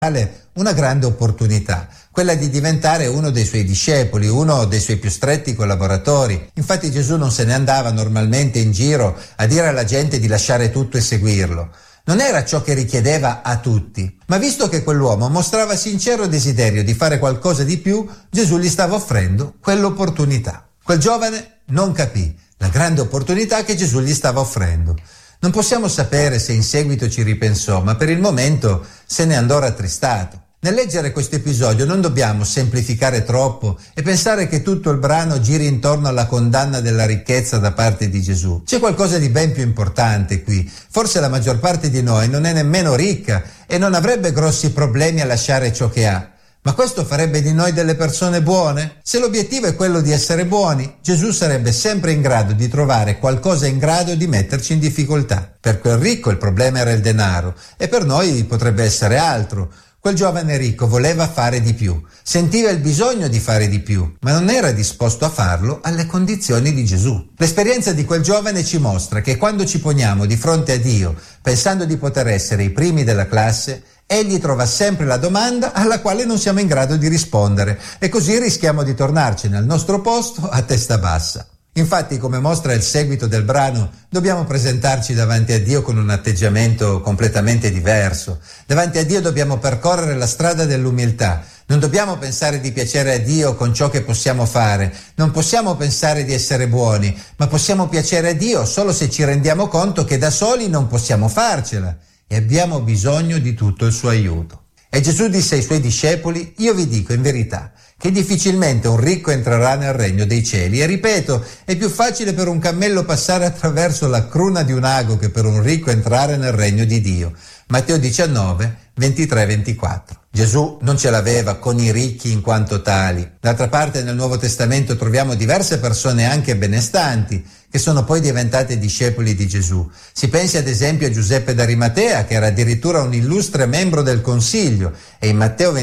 una grande opportunità, quella di diventare uno dei suoi discepoli, uno dei suoi più stretti collaboratori. Infatti Gesù non se ne andava normalmente in giro a dire alla gente di lasciare tutto e seguirlo. Non era ciò che richiedeva a tutti, ma visto che quell'uomo mostrava sincero desiderio di fare qualcosa di più, Gesù gli stava offrendo quell'opportunità. Quel giovane non capì la grande opportunità che Gesù gli stava offrendo. Non possiamo sapere se in seguito ci ripensò, ma per il momento se ne andò rattristato. Nel leggere questo episodio non dobbiamo semplificare troppo e pensare che tutto il brano giri intorno alla condanna della ricchezza da parte di Gesù. C'è qualcosa di ben più importante qui. Forse la maggior parte di noi non è nemmeno ricca e non avrebbe grossi problemi a lasciare ciò che ha. Ma questo farebbe di noi delle persone buone? Se l'obiettivo è quello di essere buoni, Gesù sarebbe sempre in grado di trovare qualcosa in grado di metterci in difficoltà. Per quel ricco il problema era il denaro e per noi potrebbe essere altro. Quel giovane ricco voleva fare di più, sentiva il bisogno di fare di più, ma non era disposto a farlo alle condizioni di Gesù. L'esperienza di quel giovane ci mostra che quando ci poniamo di fronte a Dio, pensando di poter essere i primi della classe, Egli trova sempre la domanda alla quale non siamo in grado di rispondere e così rischiamo di tornarcene al nostro posto a testa bassa. Infatti, come mostra il seguito del brano, dobbiamo presentarci davanti a Dio con un atteggiamento completamente diverso. Davanti a Dio dobbiamo percorrere la strada dell'umiltà. Non dobbiamo pensare di piacere a Dio con ciò che possiamo fare. Non possiamo pensare di essere buoni, ma possiamo piacere a Dio solo se ci rendiamo conto che da soli non possiamo farcela e abbiamo bisogno di tutto il suo aiuto. E Gesù disse ai suoi discepoli: io vi dico in verità che difficilmente un ricco entrerà nel regno dei cieli. E ripeto, è più facile per un cammello passare attraverso la cruna di un ago che per un ricco entrare nel regno di Dio. Matteo 19, 23-24. Gesù non ce l'aveva con i ricchi in quanto tali. D'altra parte nel Nuovo Testamento troviamo diverse persone anche benestanti che sono poi diventate discepoli di Gesù. Si pensi ad esempio a Giuseppe d'Arimatea, che era addirittura un illustre membro del Consiglio, e in Matteo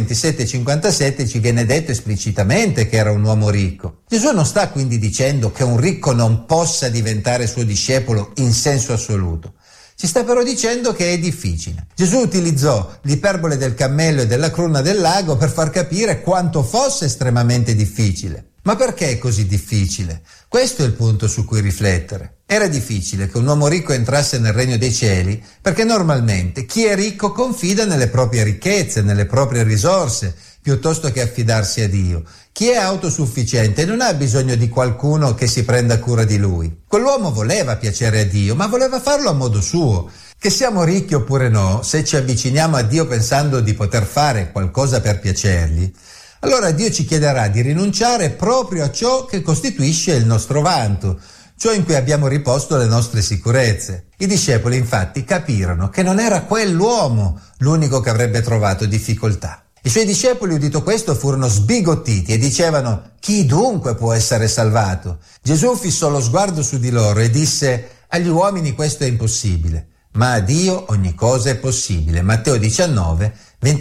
27,57 ci viene detto esplicitamente che era un uomo ricco. Gesù non sta quindi dicendo che un ricco non possa diventare suo discepolo in senso assoluto. Ci sta però dicendo che è difficile. Gesù utilizzò l'iperbole del cammello e della cruna del lago per far capire quanto fosse estremamente difficile. Ma perché è così difficile? Questo è il punto su cui riflettere. Era difficile che un uomo ricco entrasse nel regno dei cieli perché normalmente chi è ricco confida nelle proprie ricchezze, nelle proprie risorse, piuttosto che affidarsi a Dio. Chi è autosufficiente non ha bisogno di qualcuno che si prenda cura di lui. Quell'uomo voleva piacere a Dio, ma voleva farlo a modo suo. Che siamo ricchi oppure no, se ci avviciniamo a Dio pensando di poter fare qualcosa per piacergli, allora Dio ci chiederà di rinunciare proprio a ciò che costituisce il nostro vanto, ciò in cui abbiamo riposto le nostre sicurezze. I discepoli infatti capirono che non era quell'uomo l'unico che avrebbe trovato difficoltà. I suoi discepoli, udito questo, furono sbigottiti e dicevano: chi dunque può essere salvato? Gesù fissò lo sguardo su di loro e disse: agli uomini questo è impossibile, ma a Dio ogni cosa è possibile. Matteo 19,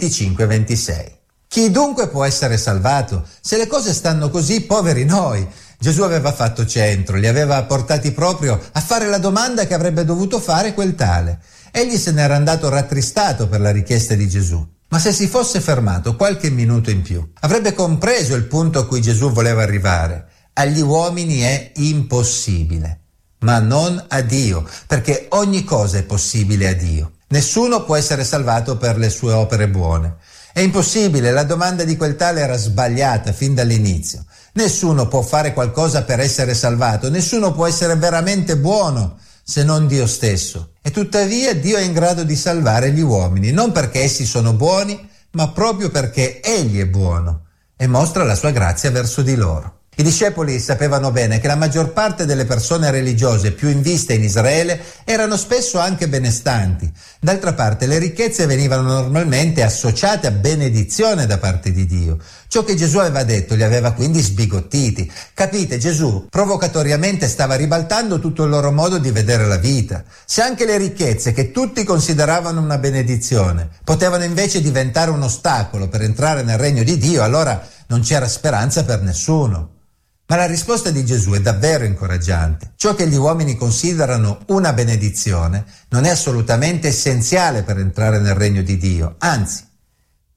25-26. Chi dunque può essere salvato? Se le cose stanno così, poveri noi. Gesù aveva fatto centro, li aveva portati proprio a fare la domanda che avrebbe dovuto fare quel tale. Egli se n'era andato rattristato per la richiesta di Gesù. Ma se si fosse fermato qualche minuto in più, avrebbe compreso il punto a cui Gesù voleva arrivare. Agli uomini è impossibile, ma non a Dio, perché ogni cosa è possibile a Dio. Nessuno può essere salvato per le sue opere buone. È impossibile, la domanda di quel tale era sbagliata fin dall'inizio. Nessuno può fare qualcosa per essere salvato, nessuno può essere veramente buono se non Dio stesso. E tuttavia Dio è in grado di salvare gli uomini, non perché essi sono buoni, ma proprio perché Egli è buono e mostra la sua grazia verso di loro. I discepoli sapevano bene che la maggior parte delle persone religiose più in vista in Israele erano spesso anche benestanti. D'altra parte le ricchezze venivano normalmente associate a benedizione da parte di Dio. Ciò che Gesù aveva detto li aveva quindi sbigottiti. Capite, Gesù provocatoriamente stava ribaltando tutto il loro modo di vedere la vita. Se anche le ricchezze, che tutti consideravano una benedizione, potevano invece diventare un ostacolo per entrare nel regno di Dio, allora non c'era speranza per nessuno. Ma la risposta di Gesù è davvero incoraggiante. Ciò che gli uomini considerano una benedizione non è assolutamente essenziale per entrare nel regno di Dio. Anzi,